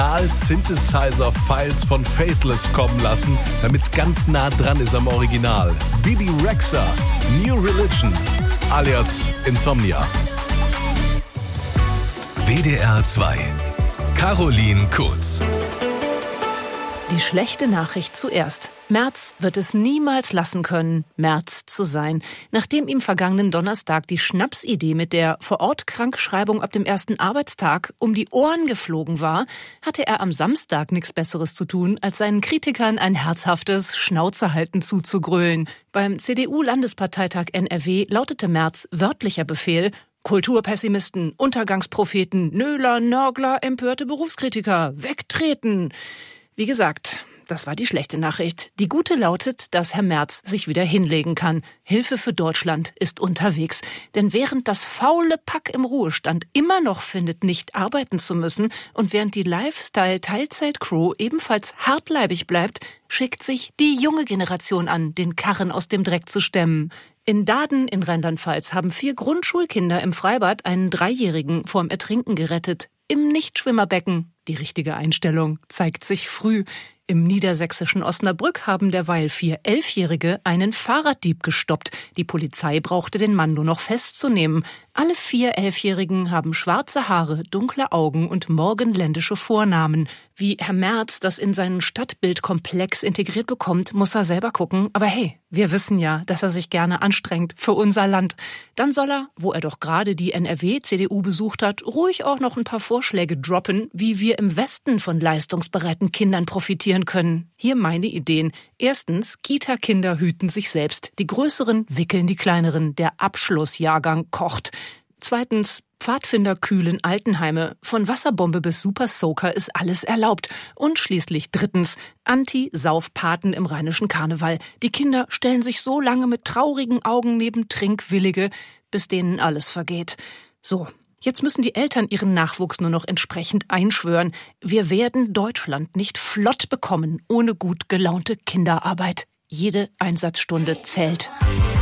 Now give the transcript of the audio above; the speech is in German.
Synthesizer-Files von Faithless kommen lassen, damit es ganz nah dran ist am Original. Bibi Rexha, New Religion, alias Insomnia. WDR 2. Caroline Kurz. Die schlechte Nachricht zuerst. Merz wird es niemals lassen können, Merz zu sein. Nachdem ihm vergangenen Donnerstag die Schnapsidee mit der Vor-Ort-Krankschreibung ab dem ersten Arbeitstag um die Ohren geflogen war, hatte er am Samstag nichts Besseres zu tun, als seinen Kritikern ein herzhaftes Schnauzehalten zuzugrölen. Beim CDU-Landesparteitag NRW lautete Merz' wörtlicher Befehl: Kulturpessimisten, Untergangspropheten, Nöler, Nörgler, empörte Berufskritiker, wegtreten. Wie gesagt, das war die schlechte Nachricht. Die gute lautet, dass Herr Merz sich wieder hinlegen kann. Hilfe für Deutschland ist unterwegs. Denn während das faule Pack im Ruhestand immer noch findet, nicht arbeiten zu müssen, und während die Lifestyle-Teilzeit-Crew ebenfalls hartleibig bleibt, schickt sich die junge Generation an, den Karren aus dem Dreck zu stemmen. In Dahden in Rheinland-Pfalz haben 4 Grundschulkinder im Freibad einen 3-Jährigen vorm Ertrinken gerettet. Im Nichtschwimmerbecken. Die richtige Einstellung zeigt sich früh. Im niedersächsischen Osnabrück haben derweil 4 11-Jährige einen Fahrraddieb gestoppt. Die Polizei brauchte den Mann nur noch festzunehmen. Alle 4 11-Jährigen haben schwarze Haare, dunkle Augen und morgenländische Vornamen. Wie Herr Merz das in seinen Stadtbildkomplex integriert bekommt, muss er selber gucken. Aber hey, wir wissen ja, dass er sich gerne anstrengt für unser Land. Dann soll er, wo er doch gerade die NRW-CDU besucht hat, ruhig auch noch ein paar Vorschläge droppen, wie wir im Westen von leistungsbereiten Kindern profitieren können. Hier meine Ideen. Erstens, Kita-Kinder hüten sich selbst. Die Größeren wickeln die Kleineren. Der Abschlussjahrgang kocht. Zweitens, Pfadfinder kühlen Altenheime. Von Wasserbombe bis Super Soaker ist alles erlaubt. Und schließlich drittens, Anti-Saufpaten im rheinischen Karneval. Die Kinder stellen sich so lange mit traurigen Augen neben Trinkwillige, bis denen alles vergeht. So, jetzt müssen die Eltern ihren Nachwuchs nur noch entsprechend einschwören. Wir werden Deutschland nicht flott bekommen ohne gut gelaunte Kinderarbeit. Jede Einsatzstunde zählt.